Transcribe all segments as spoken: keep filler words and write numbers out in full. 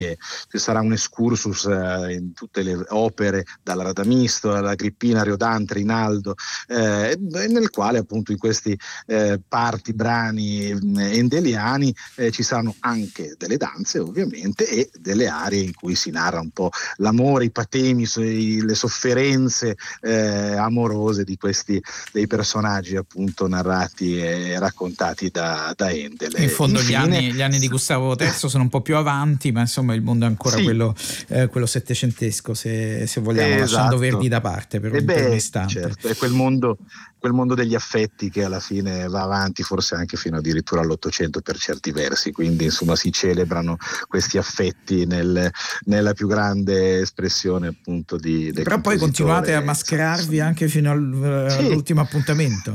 ci sarà un excursus eh, in tutte le opere, dalla Radamisto alla Agrippina, Riodante, Rinaldo, eh, nel quale appunto in questi eh, parti, brani eh, endeliani eh, ci saranno anche delle danze ovviamente e delle aree in cui si narra un po' l'amore, i patemi, le sofferenze eh, amorose di questi dei personaggi appunto narrati e raccontati da, da Handel. In fondo Infine, gli anni, gli anni di Gustavo terzo sono un po' più avanti, ma insomma il mondo è ancora sì, quello, eh, quello settecentesco, se, se vogliamo, esatto. lasciando Verdi da parte per, E un, beh, per un istante. certo, è quel mondo, quel mondo degli affetti che alla fine va avanti forse anche fino addirittura all'Ottocento per certi versi, quindi insomma si celebrano questi affetti nel, nella più grande espressione appunto di, del Però poi continuate a compositore. mascherarvi anche fino al, Sì. all'ultimo appuntamento.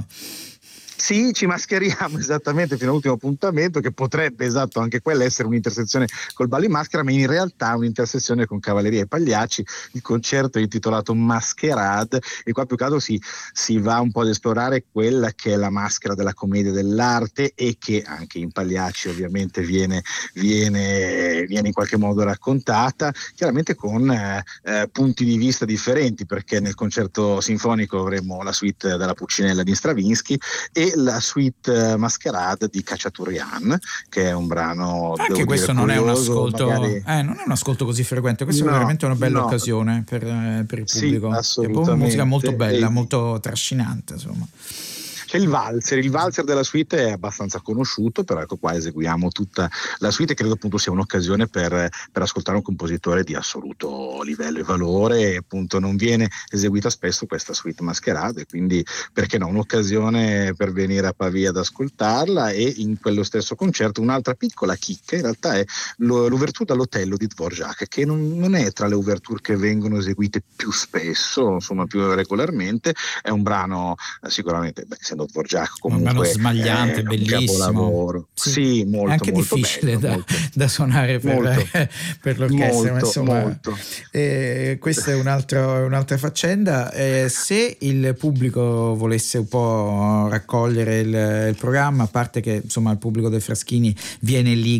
Sì, ci mascheriamo esattamente fino all'ultimo appuntamento, che potrebbe, esatto, anche quella essere un'intersezione col ballo in maschera, ma in realtà è un'intersezione con Cavalleria e Pagliacci. Il concerto è intitolato Masquerade e qua più che altro si, si va un po' ad esplorare quella che è la maschera della commedia dell'arte e che anche in Pagliacci ovviamente viene, viene, viene in qualche modo raccontata, chiaramente con eh, eh, punti di vista differenti, perché nel concerto sinfonico avremo la suite della Pulcinella di Stravinsky e la suite Masquerade di Khachaturian, che è un brano, Anche devo questo dire, non è un curioso, ascolto, magari... eh, non è un ascolto così frequente, questa è No, veramente una bella no, occasione per, eh, per il sì, pubblico. È proprio musica molto assolutamente. bella, E molto trascinante, insomma. c'è il valzer, il valzer della suite è abbastanza conosciuto, però ecco qua eseguiamo tutta la suite e credo appunto sia un'occasione per, per ascoltare un compositore di assoluto livello e valore, e appunto non viene eseguita spesso questa suite Masquerade, quindi perché no, un'occasione per venire a Pavia ad ascoltarla. E in quello stesso concerto un'altra piccola chicca in realtà è l'ouverture dall'Otello di Dvorak, che non, non è tra le ouverture che vengono eseguite più spesso, insomma più regolarmente, è un brano eh, sicuramente, beh, essendo Dvorak Un brano comunque smagliante, è un bellissimo. capolavoro, Sì, sì, è molto anche molto difficile bello, da, molto da suonare per, molto per l'orchestra, ma molto insomma molto eh, questa è un altro, un'altra faccenda. Eh, se il pubblico volesse un po' raccogliere il, il programma, a parte che insomma il pubblico del Fraschini viene lì,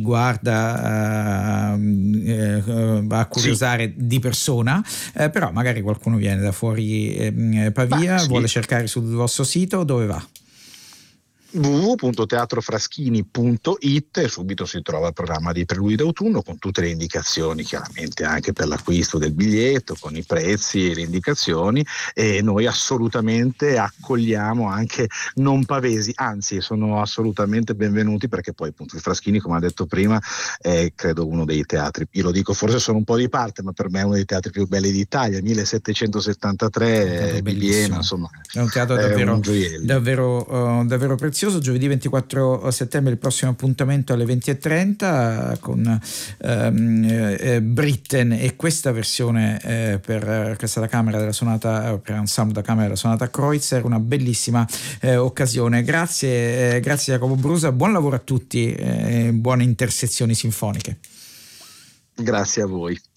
guarda, eh, eh, va a curiosare sì. di persona, eh, però magari qualcuno viene da fuori eh, Pavia, sì. vuole cercare sul vostro sito, dove va? w w w punto teatrofraschini punto it e subito si trova il programma di Preludi d'autunno con tutte le indicazioni, chiaramente anche per l'acquisto del biglietto, con i prezzi e le indicazioni, e noi assolutamente accogliamo anche non pavesi, anzi sono assolutamente benvenuti, perché poi appunto il Fraschini, come ha detto prima, è credo uno dei teatri, io lo dico forse sono un po' di parte, ma per me è uno dei teatri più belli d'Italia, millesettecentosettantatré di Vienna, insomma è un teatro è davvero, un gioiello. davvero, uh, davvero prezioso. Giovedì ventiquattro settembre il prossimo appuntamento alle venti e trenta con um, eh, Britten e questa versione eh, per orchestra da camera della sonata, per ensemble da camera della sonata Kreutzer, una bellissima eh, occasione. Grazie, eh, grazie Jacopo Brusa, buon lavoro a tutti, eh, buone intersezioni sinfoniche. Grazie a voi.